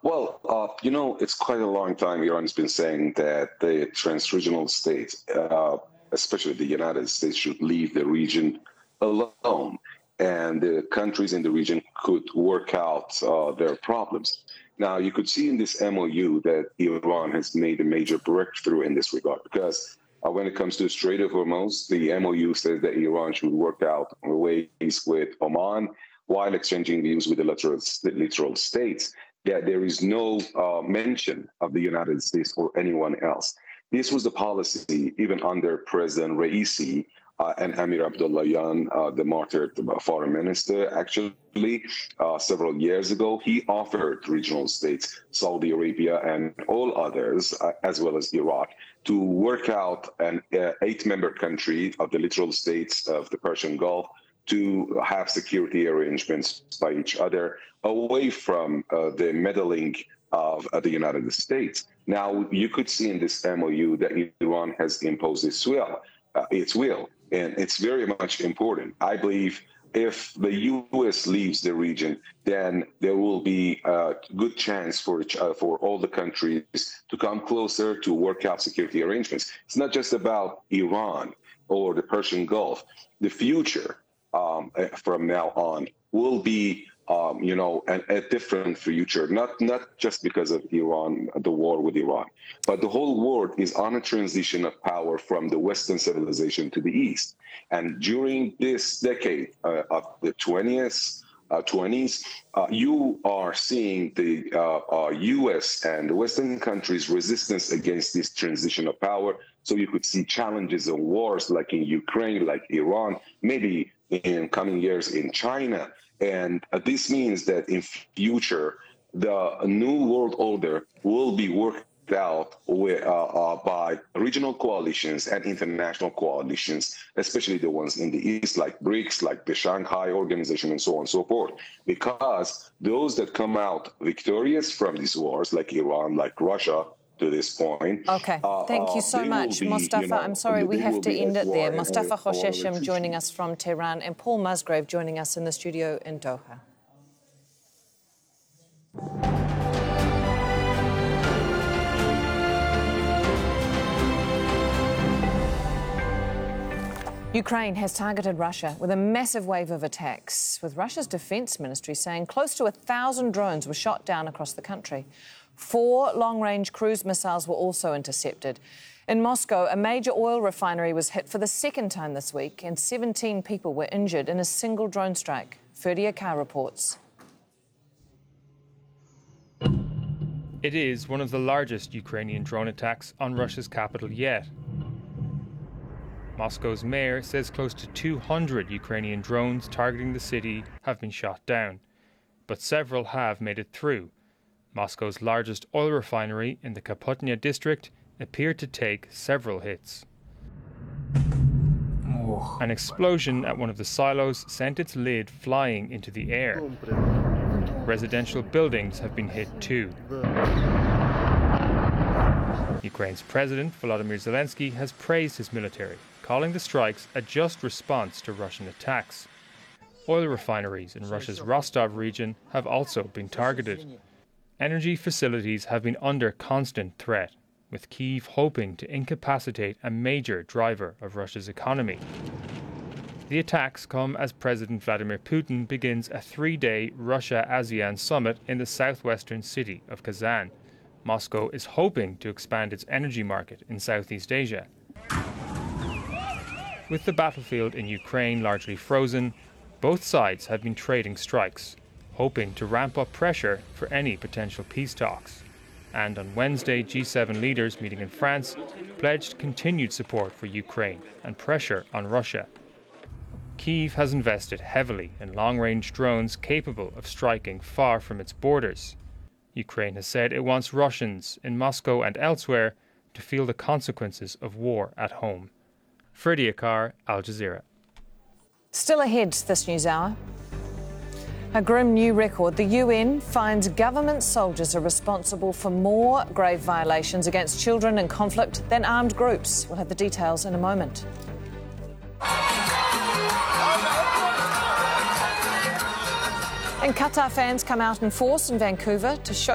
Well, it's quite a long time Iran's been saying that the trans-regional states, especially the United States, should leave the region alone, and the countries in the region could work out their problems. Now, you could see in this MOU that Iran has made a major breakthrough in this regard, because when it comes to the Strait of Hormuz, the MOU says that Iran should work out ways with Oman while exchanging views with the littoral states. Yeah, there is no mention of the United States or anyone else. This was the policy even under President Raisi and Amir Abdullahian, the martyred foreign minister. Actually, several years ago, he offered regional states, Saudi Arabia and all others, as well as Iraq, to work out an 8-member country of the littoral states of the Persian Gulf to have security arrangements by each other away from the meddling of the United States. Now, you could see in this MOU that Iran has imposed its will, and it's very much important. I believe if the U.S. leaves the region, then there will be a good chance for all the countries to come closer to work out security arrangements. It's not just about Iran or the Persian Gulf. The future from now on will be, a different future, not just because of Iran, the war with Iran, but the whole world is on a transition of power from the Western civilization to the East. And during this decade of the 20s, you are seeing the U.S. and the Western countries' resistance against this transition of power. So you could see challenges and wars like in Ukraine, like Iran, maybe in coming years in China. And this means that in future, the new world order will be worked out by regional coalitions and international coalitions, especially the ones in the East, like BRICS, like the Shanghai Organization, and so on and so forth. Because those that come out victorious from these wars, like Iran, like Russia, to this point. Okay, thank you so much, Mostafa. I'm sorry, we have to end it there. Mostafa Khosheshem joining us from Tehran, and Paul Musgrave joining us in the studio in Doha. Ukraine has targeted Russia with a massive wave of attacks, with Russia's defence ministry saying close to 1,000 drones were shot down across the country. 4 long-range cruise missiles were also intercepted. In Moscow, a major oil refinery was hit for the second time this week, and 17 people were injured in a single drone strike. Ferdy Akar reports. It is one of the largest Ukrainian drone attacks on Russia's capital yet. Moscow's mayor says close to 200 Ukrainian drones targeting the city have been shot down, but several have made it through. Moscow's largest oil refinery in the Kapotnya district appeared to take several hits. An explosion at one of the silos sent its lid flying into the air. Residential buildings have been hit too. Ukraine's President Volodymyr Zelensky has praised his military, calling the strikes a just response to Russian attacks. Oil refineries in Russia's Rostov region have also been targeted. Energy facilities have been under constant threat, with Kyiv hoping to incapacitate a major driver of Russia's economy. The attacks come as President Vladimir Putin begins a 3-day Russia-ASEAN summit in the southwestern city of Kazan. Moscow is hoping to expand its energy market in Southeast Asia. With the battlefield in Ukraine largely frozen, both sides have been trading strikes, hoping to ramp up pressure for any potential peace talks. And on Wednesday, G7 leaders meeting in France pledged continued support for Ukraine and pressure on Russia. Kyiv has invested heavily in long-range drones capable of striking far from its borders. Ukraine has said it wants Russians in Moscow and elsewhere to feel the consequences of war at home. Ferdy Akar, Al Jazeera. Still ahead this news hour. A grim new record. The UN finds government soldiers are responsible for more grave violations against children in conflict than armed groups. We'll have the details in a moment. And Qatar fans come out in force in Vancouver to show